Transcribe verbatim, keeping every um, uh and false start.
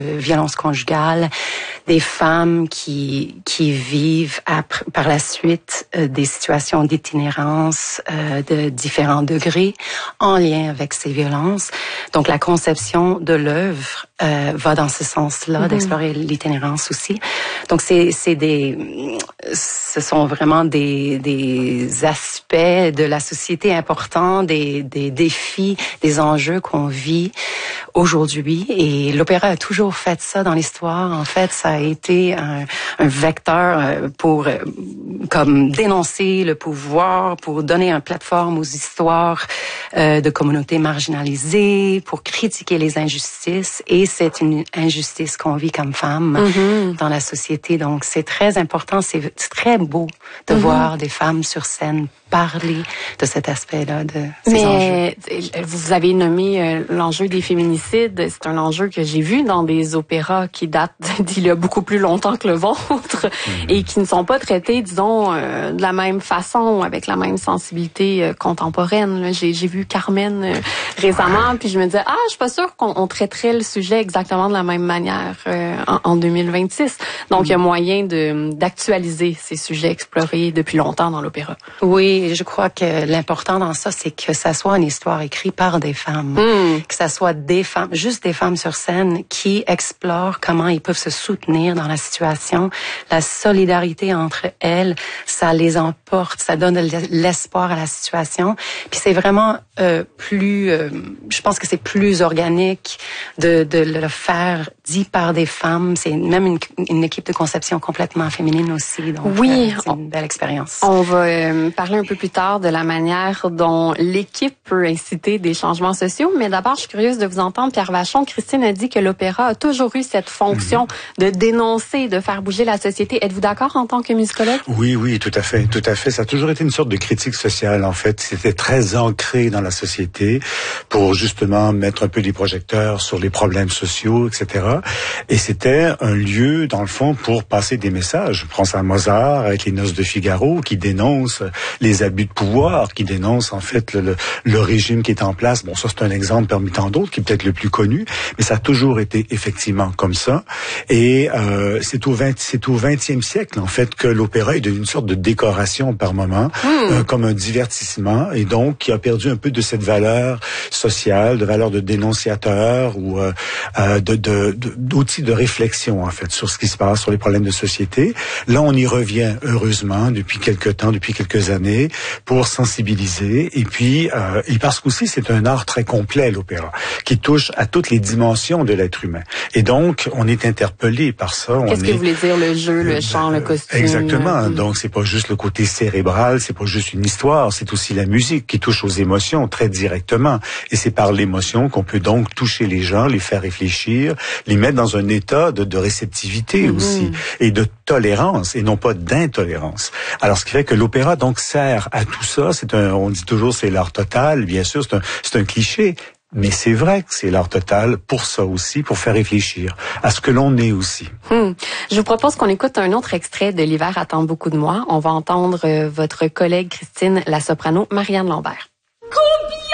violence conjugale, des femmes qui qui vivent après, par la suite euh, des situations d'itinérance euh, de différents degrés en lien avec ces violences. Donc la conception de l'œuvre euh, va dans ce sens-là, mm-hmm. d'explorer l'itinérance aussi. Donc c'est c'est des ce sont vraiment des des aspects de la société importants, des des défis, des enjeux qu'on vit aujourd'hui, et l'opéra a toujours fait ça dans l'histoire. En fait, ça a été un, un vecteur pour comme dénoncer le pouvoir, pour donner une plateforme aux histoires euh, de communautés marginalisées, pour critiquer les injustices, et c'est une injustice qu'on vit comme femme mm-hmm. dans la société. Donc c'est très important, c'est très beau de mm-hmm. voir des femmes sur scène parler de cet aspect-là, de ces Mais enjeux. Vous avez nommé euh, l'enjeu des féminicides. C'est un enjeu que j'ai vu dans des opéras qui datent d'il y a beaucoup plus longtemps que le vôtre mmh. et qui ne sont pas traités, disons, euh, de la même façon, avec la même sensibilité euh, contemporaine. Là, j'ai, j'ai vu Carmen euh, récemment, puis je me disais, ah, je suis pas sûre qu'on on traiterait le sujet exactement de la même manière euh, en, en deux mille vingt-six. Donc, mmh. il y a moyen de d'actualiser ces sujets explorés depuis longtemps dans l'opéra. Oui. Et je crois que l'important dans ça, c'est que ça soit une histoire écrite par des femmes, mm. que ça soit des femmes, juste des femmes sur scène qui explorent comment ils peuvent se soutenir dans la situation. La solidarité entre elles, ça les emporte, ça donne de l'espoir à la situation. Puis c'est vraiment euh, plus, euh, je pense que c'est plus organique de, de le faire dit par des femmes. C'est même une, une équipe de conception complètement féminine aussi. Donc, oui, euh, c'est une belle expérience. On va euh, parler un peu plus tard de la manière dont l'équipe peut inciter des changements sociaux. Mais d'abord, je suis curieuse de vous entendre, Pierre Vachon. Christine a dit que l'opéra a toujours eu cette fonction mm-hmm. de dénoncer, de faire bouger la société. Êtes-vous d'accord en tant que musicologue? Oui, oui, tout à fait, tout à fait. Ça a toujours été une sorte de critique sociale, en fait. C'était très ancré dans la société pour justement mettre un peu des projecteurs sur les problèmes sociaux, et cetera. Et c'était un lieu, dans le fond, pour passer des messages. Je pense à Mozart avec les Noces de Figaro, qui dénonce les abus de pouvoir, qui dénonce en fait le, le, le régime qui est en place. Bon, ça c'est un exemple parmi tant d'autres, qui est peut-être le plus connu, mais ça a toujours été effectivement comme ça. Et euh, c'est au vingt, c'est au vingtième siècle en fait que l'opéra est devenu une sorte de décoration par moment, mmh. euh, comme un divertissement, et donc qui a perdu un peu de cette valeur sociale, de valeur de dénonciateur ou euh, de, de, de d'outil de réflexion en fait sur ce qui se passe, sur les problèmes de société. Là, on y revient heureusement depuis quelques temps, depuis quelques années, pour sensibiliser, et puis euh, et parce qu'aussi c'est un art très complet, l'opéra, qui touche à toutes les dimensions de l'être humain. Et donc on est interpellé par ça. Qu'est-ce on que est, vous voulez dire, le jeu, le chant, le costume? Exactement. Euh, donc c'est pas juste le côté cérébral, c'est pas juste une histoire, c'est aussi la musique qui touche aux émotions très directement. Et c'est par l'émotion qu'on peut donc toucher les gens, les faire réfléchir, les mettre dans un état de, de réceptivité mmh. aussi, et de tolérance, et non pas d'intolérance. Alors ce qui fait que l'opéra donc sert à tout ça. C'est un, on dit toujours c'est l'art total, bien sûr, c'est un, c'est un cliché. Mais c'est vrai que c'est l'art total pour ça aussi, pour faire réfléchir à ce que l'on est aussi. Hum. Je vous propose qu'on écoute un autre extrait de L'hiver attend beaucoup de moi. On va entendre euh, votre collègue Christine, la soprano Marianne Lambert. Combien